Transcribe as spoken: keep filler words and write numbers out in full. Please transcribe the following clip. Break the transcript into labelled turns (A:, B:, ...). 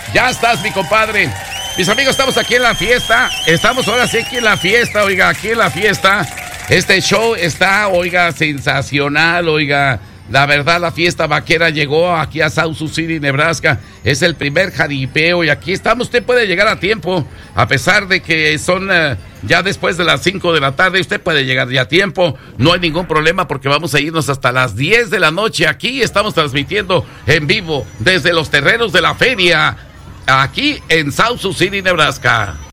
A: Ya estás, mi compadre. Mis amigos, estamos aquí en la fiesta. Estamos ahora sí aquí en la fiesta, oiga, aquí en la fiesta. Este show está, oiga, sensacional, oiga. La verdad, la fiesta vaquera llegó aquí a South Sioux City, Nebraska. Es el primer jaripeo y aquí estamos. Usted puede llegar a tiempo, a pesar de que son uh, ya después de las cinco de la tarde. Usted puede llegar ya a tiempo. No hay ningún problema porque vamos a irnos hasta las diez de la noche. Aquí estamos transmitiendo en vivo desde los terrenos de la feria, aquí en South Sioux City, Nebraska.